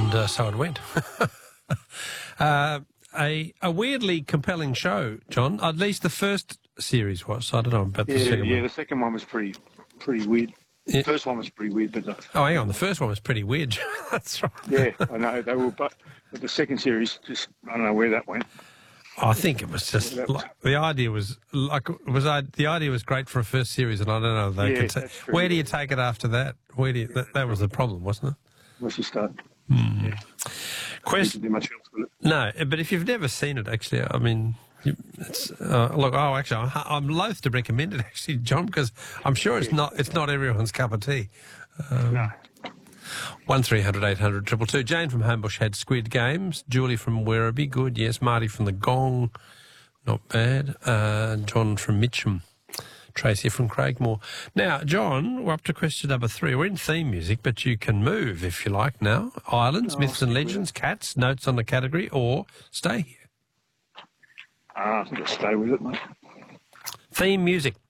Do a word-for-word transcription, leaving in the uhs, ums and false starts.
And uh, so it went. uh, a, a weirdly compelling show, John. At least the first series was. I don't know about the yeah, second yeah, one. the second one was pretty, pretty weird. Yeah. The first one was pretty weird, but the, Oh, hang on. The first one was pretty weird. That's right. yeah, I know they were, but, but the second series, just I don't know where that went. I think it was just That was- like, the idea was like it was I, the idea was great for a first series, and I don't know if they Yeah, could. Ta- that's true, where do you yeah. take it after that? Where do you, that, that was the problem, wasn't it? Once you start, Mm. yeah, Question. didn't do much else with it. No, but if you've never seen it, actually, I mean, you- it's uh, look. Oh, actually, I'm, I'm loath to recommend it, actually, John, because I'm sure it's not. It's not everyone's cup of tea. No. One three hundred eight hundred triple two. Jane from Homebush had Squid Games. Julie from Werribee, good. Yes. Marty from the Gong, not bad. Uh, John from Mitcham. Tracy from Craigmore. Now, John, we're up to question number three. We're in theme music, but you can move if you like now. Islands, Oh, myths and stick with legends, cats, notes on the category, or stay here. Uh, I think I'll stay with it, mate. Theme music.